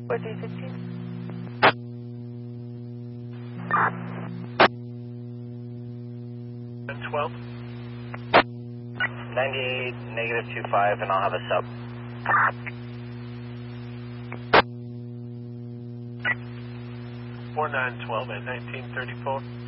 4316. 12. 98, negative 25, and I'll have a sub. 4912 at 1934.